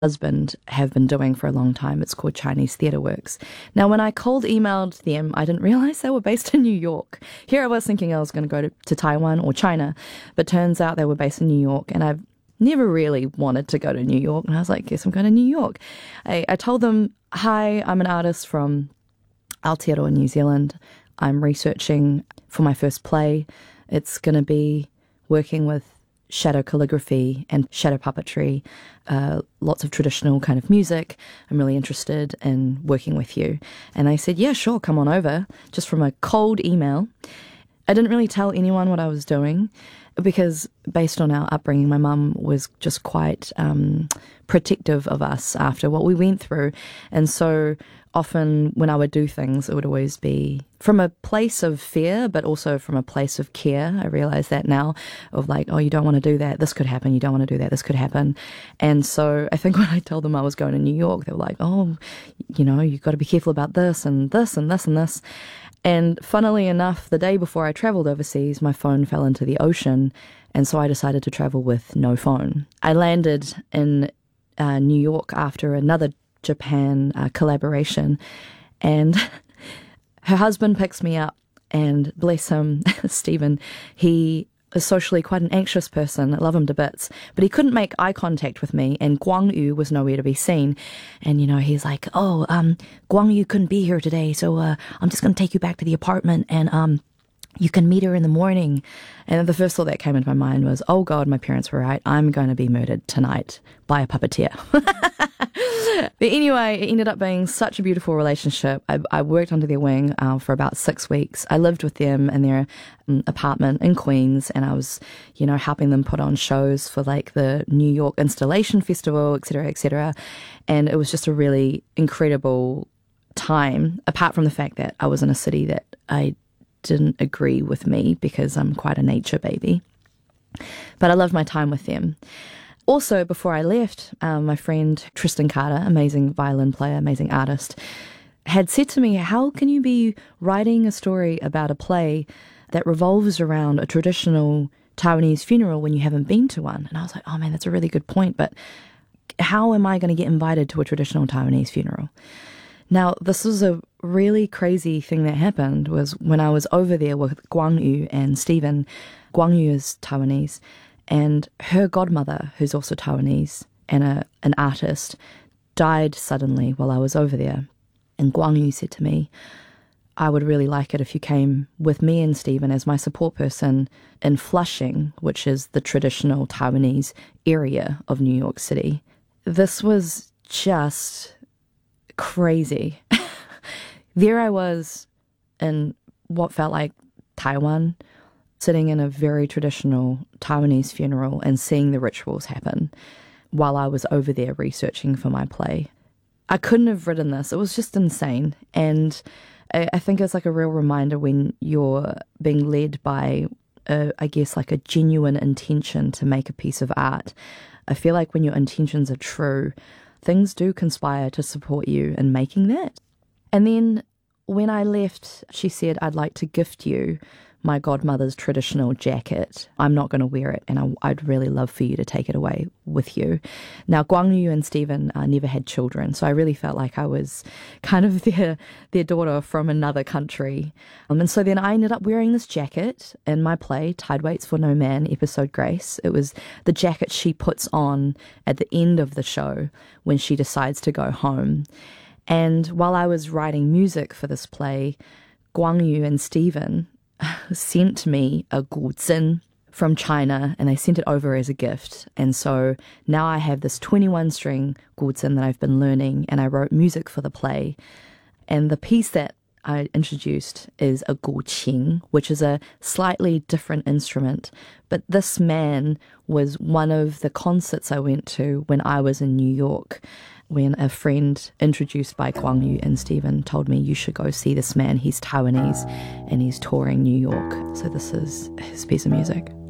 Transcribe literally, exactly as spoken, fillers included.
husband have been doing for a long time. It's called Chinese Theatre Works. Now, when I cold emailed them, I didn't realize they were based in New York. Here I was thinking I was going to go to, to Taiwan or China, but turns out they were based in New York, and I've never really wanted to go to New York. And I was like, guess I'm going to New York. I, I told them, hi, I'm an artist from Aotearoa, New Zealand. I'm researching for my first play. It's going to be working with shadow calligraphy and shadow puppetry, uh, lots of traditional kind of music. I'm really interested in working with you. And they said, yeah, sure, come on over, just from a cold email. I didn't really tell anyone what I was doing because based on our upbringing, my mum was just quite um, protective of us after what we went through. And so often when I would do things, it would always be from a place of fear, but also from a place of care. I realize that now, of like, oh, you don't want to do that. This could happen. You don't want to do that. This could happen. And so I think when I told them I was going to New York, they were like, oh, you know, you've got to be careful about this and this and this and this. And funnily enough, the day before I traveled overseas, my phone fell into the ocean. And so I decided to travel with no phone. I landed in uh, New York after another Japan uh, collaboration, and her husband picks me up, and bless him, Stephen, he is socially quite an anxious person. I love him to bits, but he couldn't make eye contact with me, and Guang Yu was nowhere to be seen. And, you know, he's like, oh, um, Guang Yu couldn't be here today, so uh, I'm just going to take you back to the apartment, and um, you can meet her in the morning. And the first thought that came into my mind was, oh God, my parents were right. I'm going to be murdered tonight by a puppeteer. But anyway, it ended up being such a beautiful relationship. I, I worked under their wing uh, for about six weeks. I lived with them in their um, apartment in Queens, and I was, you know, helping them put on shows for like the New York Installation Festival, et cetera, et cetera. And it was just a really incredible time, apart from the fact that I was in a city that I didn't agree with me because I'm quite a nature baby. But I loved my time with them. Also, before I left, um, my friend Tristan Carter, amazing violin player, amazing artist, had said to me, how can you be writing a story about a play that revolves around a traditional Taiwanese funeral when you haven't been to one? And I was like, oh man, that's a really good point, but how am I going to get invited to a traditional Taiwanese funeral? Now, this was a really crazy thing that happened was when I was over there with Guang Yu and Stephen. Guang Yu is Taiwanese, and her godmother, who's also Taiwanese and a, an artist, died suddenly while I was over there. And Guang Yu said to me, I would really like it if you came with me and Stephen as my support person in Flushing, which is the traditional Taiwanese area of New York City. This was just crazy. There I was in what felt like Taiwan, sitting in a very traditional Taiwanese funeral and seeing the rituals happen while I was over there researching for my play. I couldn't have written this. It was just insane. And I, I think it's like a real reminder when you're being led by, a, I guess, like a genuine intention to make a piece of art. I feel like when your intentions are true, things do conspire to support you in making that. And then when I left, she said, I'd like to gift you my godmother's traditional jacket. I'm not going to wear it, and I, I'd really love for you to take it away with you. Now, Guang Yu and Stephen uh, never had children, so I really felt like I was kind of their, their daughter from another country. Um, and so then I ended up wearing this jacket in my play, Tide Waits for No Man, episode Grace. It was the jacket she puts on at the end of the show when she decides to go home. And while I was writing music for this play, Guang Yu and Stephen sent me a guzhen from China, and they sent it over as a gift. And so now I have this twenty-one string guzhen that I've been learning, and I wrote music for the play. And the piece that I introduced is a guqin, which is a slightly different instrument. But this man was one of the concerts I went to when I was in New York, when a friend introduced by Guang Yu and Stephen told me, you should go see this man. He's Taiwanese and he's touring New York. So this is his piece of music.